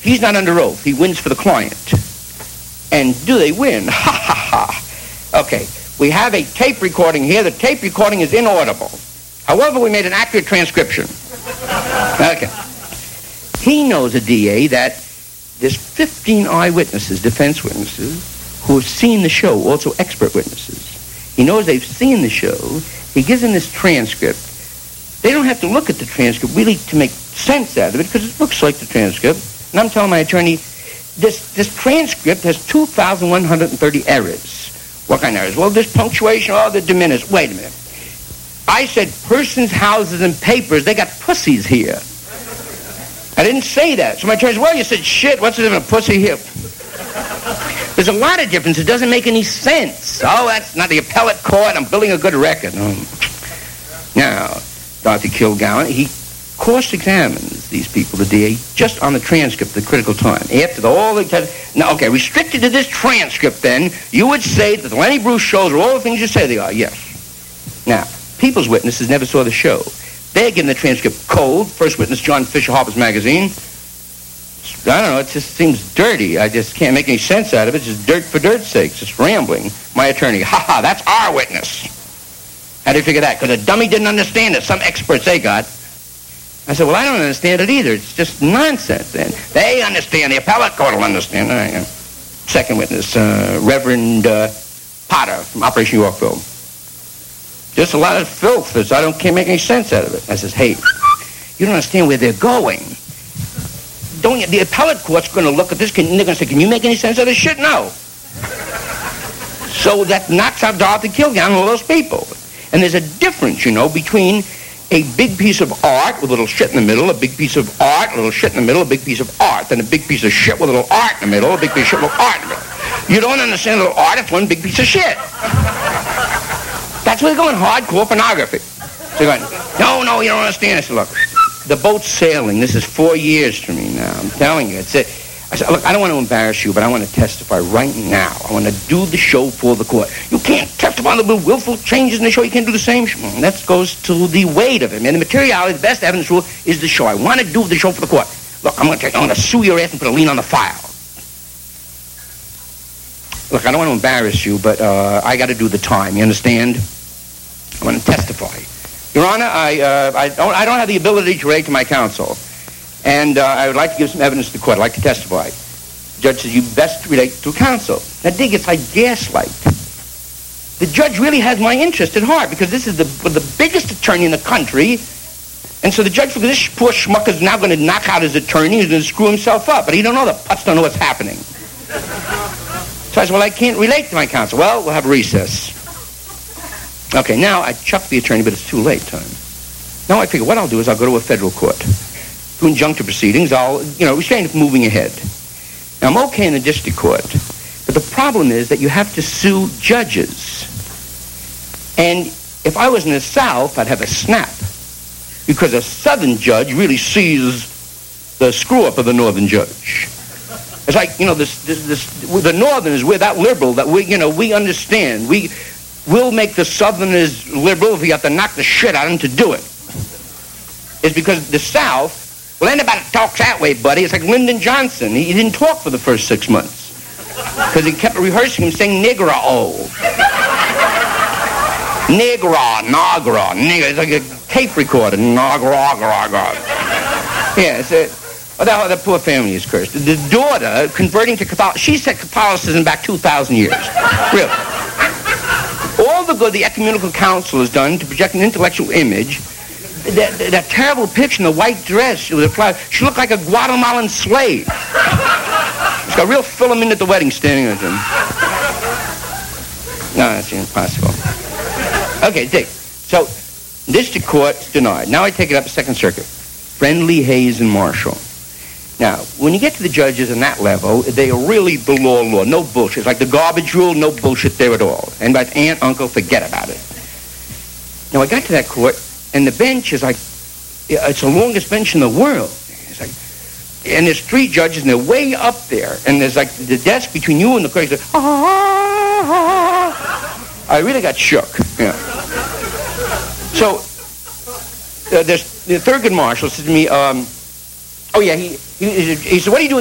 He's not under oath. He wins for the client. And do they win? Ha, ha, ha. Okay, we have a tape recording here. The tape recording is inaudible. However, we made an accurate transcription. Okay. He knows, a DA, that there's 15 eyewitnesses, defense witnesses, who have seen the show, also expert witnesses. He knows they've seen the show. He gives them this transcript. They don't have to look at the transcript really to make sense out of it, because it looks like the transcript. And I'm telling my attorney, this transcript has 2,130 errors. What kind of errors? Well, there's punctuation, they're diminished. Wait a minute. I said persons, houses, and papers. They got pussies here. I didn't say that. So my attorney said, well, you said shit. What's the difference? Pussy here. There's a lot of difference. It doesn't make any sense. Oh, that's not the appellate court. I'm building a good record. Now, Dr. Kilgallen, he cross-examines these people, the DA, just on the transcript at the critical time. After all the tests. Now, okay, restricted to this transcript, then, you would say that the Lenny Bruce shows are all the things you say they are. Yes. Now, people's witnesses never saw the show. They're given the transcript cold. First witness, John Fisher, Harper's Magazine. I don't know, it just seems dirty. I just can't make any sense out of it. It's just dirt for dirt's sake. It's just rambling. My attorney, ha, that's our witness. How do you figure that? Because a dummy didn't understand it. Some experts they got. I said, well, I don't understand it either. It's just nonsense then. They understand. The appellate court will understand. Second witness, Reverend Potter from Operation Yorkville. Just a lot of filth. I can't make any sense out of it. I says, hey, you don't understand where they're going. Don't you? The appellate court's going to look at this. They're going to say, can you make any sense of this shit? No. So that knocks out Dorothy Kilgallen and all those people. And there's a difference, between a big piece of art with a little shit in the middle, a big piece of art, a little shit in the middle, a big piece of art, then a big piece of shit with a little art in the middle, a big piece of shit with art in the middle. You don't understand a little art, it's one big piece of shit. That's where they're going, hardcore pornography. So they're going, no, you don't understand. I said, look, the boat's sailing. This is 4 years for me now. I'm telling you. It's it. I said, look, I don't want to embarrass you, but I want to testify right now. I want to do the show for the court. You can't testify on the willful changes in the show. You can't do the same show. That goes to the weight of it. And the materiality, the best evidence rule is the show. I want to do the show for the court. Look, I'm going to sue your ass and put a lien on the file. Look, I don't want to embarrass you, but I got to do the time. You understand? I want to testify. Your Honor, I don't have the ability to relate to my counsel. And I would like to give some evidence to the court. I'd like to testify. The judge says, you best relate to counsel. Now, dig, it's like gaslight. The judge really has my interest at heart because this is the biggest attorney in the country. And so the judge figures this poor schmuck is now going to knock out his attorney. He's going to screw himself up. But he don't know. The putts don't know what's happening. So I said, well, I can't relate to my counsel. Well, we'll have recess. Okay, now I chuck the attorney, but it's too late time. Now I figure what I'll do is I'll go to a federal court. Do injunctive proceedings. I'll, restrain it from moving ahead. Now, I'm okay in the district court, but the problem is that you have to sue judges. And if I was in the South, I'd have a snap. Because a Southern judge really sees the screw-up of the Northern judge. It's like, the Northerners, we're that liberal that we understand. We'll make the Southerners liberal if we have to knock the shit out of them to do it. It's because the South, well, anybody talks that way, buddy. It's like Lyndon Johnson. He didn't talk for the first 6 months because he kept rehearsing him saying Negro. Negra, nagra, nigga. It's like a tape recorder. Nagra. Yeah, that poor family is cursed. The daughter converting to Catholicism, she said Catholicism back 2,000 years. Really. All the good the Ecumenical Council has done to project an intellectual image, that terrible picture in the white dress, she looked like a Guatemalan slave. She's got real filament at the wedding standing with him. No, that's impossible. Okay, Dick. So, district court's denied. Now I take it up to Second Circuit. Friendly, Hayes, and Marshall. Now, when you get to the judges on that level, they are really the law. No bullshit. It's like the garbage rule, no bullshit there at all. And by aunt, uncle, forget about it. Now, I got to that court, and the bench is like, it's the longest bench in the world. It's like, and there's 3 judges, and they're way up there. And there's like the desk between you and the court. I really got shook. Yeah. So, there's the Thurgood Marshall said to me, he said, what are you doing?